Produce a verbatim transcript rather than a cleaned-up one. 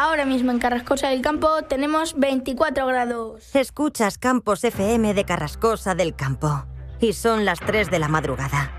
Ahora mismo en Carrascosa del Campo tenemos veinticuatro grados. Escuchas Campos F M de Carrascosa del Campo. Y son las tres de la madrugada.